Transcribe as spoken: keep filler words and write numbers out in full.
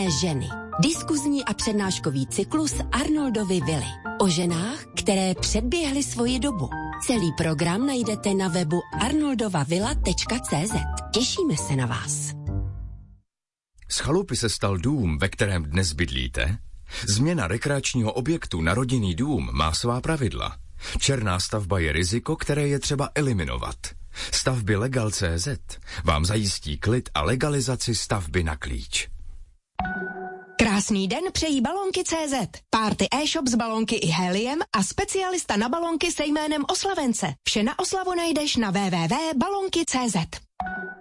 Silné ženy. Diskuzní a přednáškový cyklus Arnoldovy vily. O ženách, které předběhly svoji dobu. Celý program najdete na webu arnoldovavilla tečka cé zet. Těšíme se na vás. Z chalupy se stal dům, ve kterém dnes bydlíte? Změna rekreačního objektu na rodinný dům má svá pravidla. Černá stavba je riziko, které je třeba eliminovat. Stavby Legal tečka cé zet vám zajistí klid a legalizaci stavby na klíč. Krásný den přejí Balonky tečka cé zet. Party e-shop s balonky i heliem a specialista na balonky se jménem Oslavence. Vše na oslavu najdeš na w w w tečka balonky tečka cé zet.